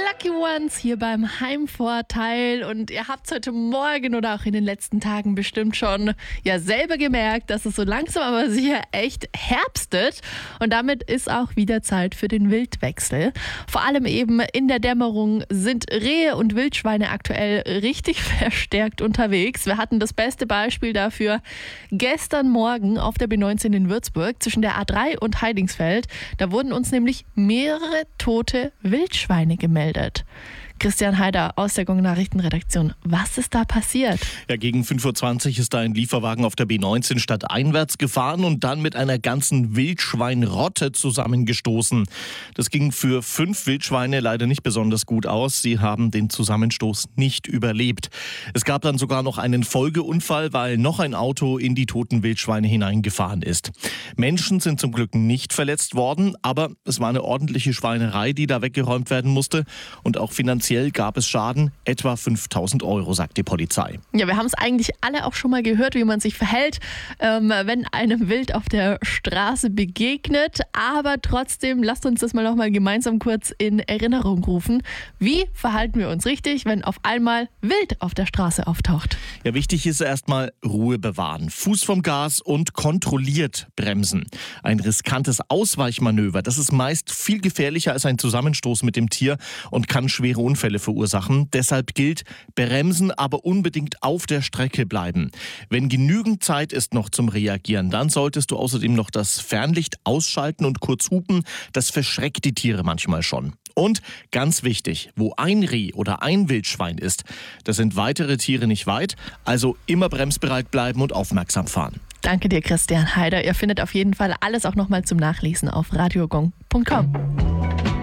Lucky Ones hier beim Heimvorteil und ihr habt es heute Morgen oder auch in den letzten Tagen bestimmt schon selber gemerkt, dass es so langsam aber sicher echt herbstet und damit ist auch wieder Zeit für den Wildwechsel. Vor allem eben in der Dämmerung sind Rehe und Wildschweine aktuell richtig verstärkt unterwegs. Wir hatten das beste Beispiel dafür gestern Morgen auf der B19 in Würzburg zwischen der A3 und Heidingsfeld. Da wurden uns nämlich mehrere tote Wildschweine gemeldet. Christian Heider aus der Gong Nachrichtenredaktion. Was ist da passiert? Ja, gegen 5.20 Uhr ist da ein Lieferwagen auf der B19 stadteinwärts gefahren und dann mit einer ganzen Wildschweinrotte zusammengestoßen. Das ging für 5 Wildschweine leider nicht besonders gut aus. Sie haben den Zusammenstoß nicht überlebt. Es gab dann sogar noch einen Folgeunfall, weil noch ein Auto in die toten Wildschweine hineingefahren ist. Menschen sind zum Glück nicht verletzt worden, aber es war eine ordentliche Schweinerei, die da weggeräumt werden musste und auch finanziell gab es Schaden, etwa 5.000 Euro, sagt die Polizei. Ja, wir haben es eigentlich alle auch schon mal gehört, wie man sich verhält, wenn einem Wild auf der Straße begegnet. Aber trotzdem, lasst uns das mal noch mal gemeinsam kurz in Erinnerung rufen. Wie verhalten wir uns richtig, wenn auf einmal Wild auf der Straße auftaucht? Ja, wichtig ist erstmal Ruhe bewahren, Fuß vom Gas und kontrolliert bremsen. Ein riskantes Ausweichmanöver, das ist meist viel gefährlicher als ein Zusammenstoß mit dem Tier und kann schwere Unfälle verursachen. Deshalb gilt, bremsen, aber unbedingt auf der Strecke bleiben. Wenn genügend Zeit ist noch zum Reagieren, dann solltest du außerdem noch das Fernlicht ausschalten und kurz hupen. Das verschreckt die Tiere manchmal schon. Und ganz wichtig, wo ein Reh oder ein Wildschwein ist, da sind weitere Tiere nicht weit. Also immer bremsbereit bleiben und aufmerksam fahren. Danke dir, Christian Heider. Ihr findet auf jeden Fall alles auch nochmal zum Nachlesen auf radiogong.com.